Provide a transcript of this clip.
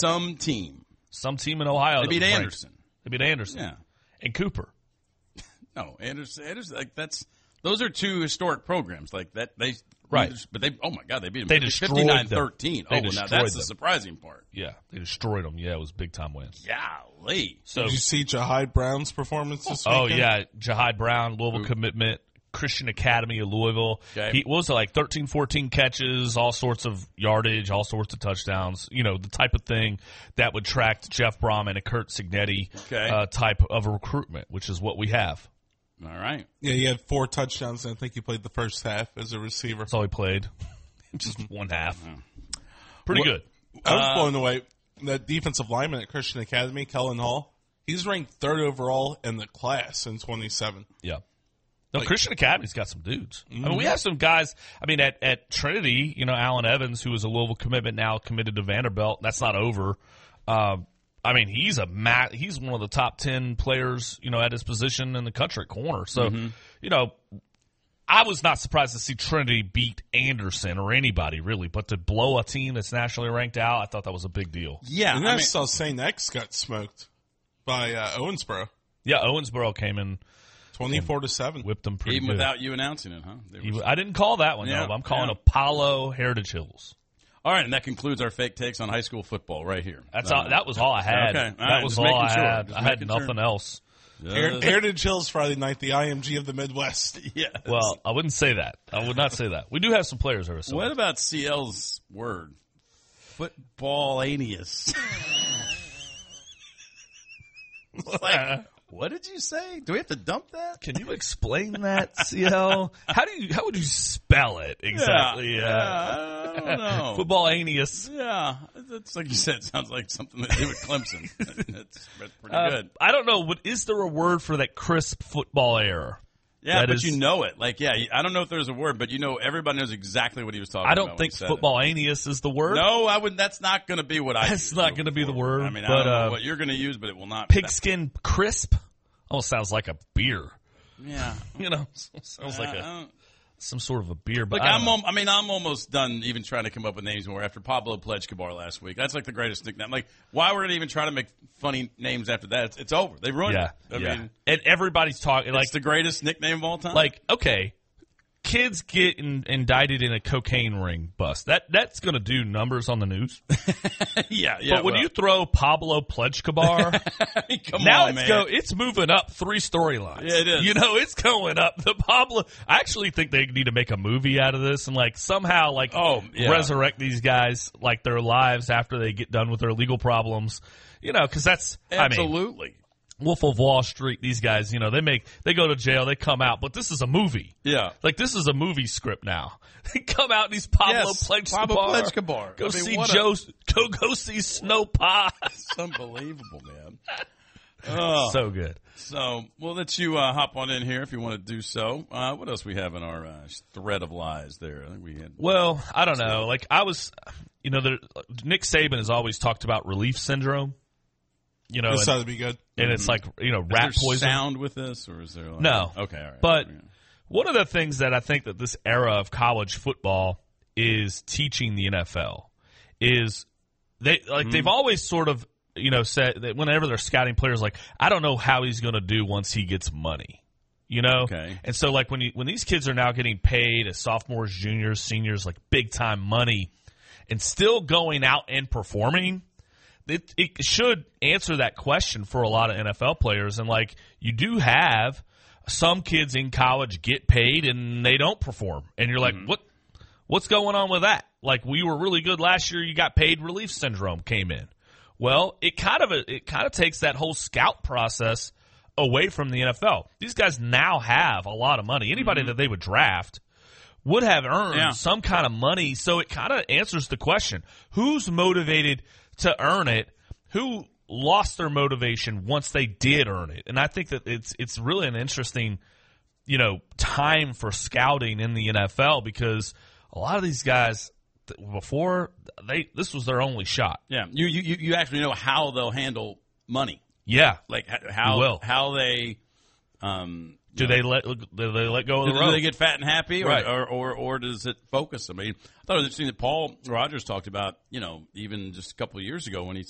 some team. Some team in Ohio. They beat Anderson. They beat Anderson. Yeah. And Cooper. No, Anderson like those are two historic programs like that. Right. But oh my God, they beat them. They destroyed 59-13. them. Now that's the surprising part. Yeah, they destroyed them. Yeah, it was big time wins. Golly. So, did you see Jahide Brown's performance this weekend? weekend? Yeah, Jahide Brown, Louisville commitment, Christian Academy of Louisville. Okay. He was like 13, 14 catches, all sorts of yardage, all sorts of touchdowns. You know, the type of thing that would attract Jeff Brom and a Kurt Signetti type of a recruitment, which is what we have. All right. Yeah, he had 4 touchdowns, and I think he played the first half as a receiver. That's all he played. Just one half. Pretty good. I was blown away. That defensive lineman at Christian Academy, Kellen Hall, he's ranked 3rd overall in the class in 27. Yeah. No, Christian Academy's got some dudes. I mean, we have some guys. I mean, at Trinity, you know, Alan Evans, who was a Louisville commitment, now committed to Vanderbilt. That's not over. I mean, he's one of the top 10 players, you know, at his position in the country at corner. So, you know, I was not surprised to see Trinity beat Anderson or anybody really, but to blow a team that's nationally ranked out, I thought that was a big deal. Yeah, And I saw St. X got smoked by Owensboro. Yeah, Owensboro came in 24-7, whipped them pretty even good. without you announcing it, huh? I didn't call that one, Yeah, though. I'm calling yeah. Apollo Heritage Hills. All right, and that concludes our fake takes on high school football right here. That's all. That was all I had. Okay, all that right, was just all I making sure, had. just I had making nothing sure. else. Heritage Hills Friday night, the IMG of the Midwest. Yes. Well, I wouldn't say that. I would not say that. We do have some players there. So. What about CL's word? Football-anious. Like, what did you say? Do we have to dump that? Can you explain that, CL? How would you spell it exactly? I don't know. Football-anious. Yeah, that's like you said. It sounds like something they do with Clemson. That's pretty good. I don't know. Is there a word for that crisp football error? Yeah, but you know it. Like, yeah, I don't know if there's a word, but you know, everybody knows exactly what he was talking about. I don't think football-anious is the word. No, I wouldn't. That's not going to be what I That's not going to be the word. I mean, but, I don't know what you're going to use, but it will not be. Pigskin crisp almost sounds like a beer. Yeah. You know, sounds like some sort of a beer. But look, I'm almost done even trying to come up with names more after Pablo Plejkabar last week. That's like the greatest nickname. Like, why we're going to even try to make funny names after that? It's over. They ruined it. I mean, and everybody's talking like it's the greatest nickname of all time. Like, okay, kids get indicted in a cocaine ring bust. That's going to do numbers on the news. yeah. But when you throw Pablo Plejkabar, it's moving up 3 storylines. Yeah, it is. You know, it's going up. I actually think they need to make a movie out of this and like somehow resurrect these guys like their lives after they get done with their legal problems. You know, because that's absolutely. Wolf of Wall Street, these guys, you know, they go to jail, they come out, but this is a movie. Yeah. Like, this is a movie script now. They come out and he's Pablo Plejkabar. Go see Snow Pie. It's unbelievable, man. So good. So, we'll let you hop on in here if you want to do so. What else we have in our thread of lies there? I think we had. Well, I don't know. Like, Nick Saban has always talked about relief syndrome. You know, this ought to be good. And it's like, you know, rat poison. Sound with this, or is there like, no? Okay, all right. But one of the things that I think that this era of college football is teaching the NFL is they've always sort of, you know, said that whenever they're scouting players, like, I don't know how he's going to do once he gets money. You know, okay. And so like when these kids are now getting paid as sophomores, juniors, seniors, like big time money, and still going out and performing. It should answer that question for a lot of NFL players. And, like, you do have some kids in college get paid and they don't perform. And you're like, what's going on with that? Like, we were really good last year. You got paid. Relief syndrome came in. Well, it kind of takes that whole scout process away from the NFL. These guys now have a lot of money. Anybody that they would draft would have earned some kind of money. So it kind of answers the question, who's motivated to earn it, who lost their motivation once they did earn it. And I think that it's really an interesting, you know, time for scouting in the NFL because a lot of these guys before this was their only shot. Yeah. You actually know how they'll handle money. Yeah. Like how they do they let go of the rope? Do they get fat and happy, right. or does it focus? I mean, I thought it was interesting that Paul Rogers talked about, you know, even just a couple of years ago when he